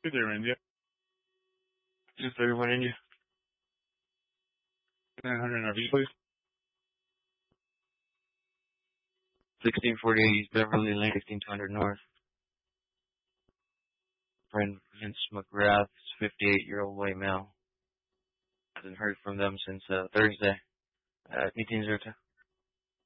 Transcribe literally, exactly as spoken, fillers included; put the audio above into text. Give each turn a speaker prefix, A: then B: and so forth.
A: Good day, India.
B: two thirty-one India.
A: nine hundred R V, please.
B: sixteen forty-eight East Beverly Lane, sixteen two hundred North. Friend Vince McGrath, fifty-eight-year-old white male. Hasn't heard from them since uh, Thursday at eighteen oh two.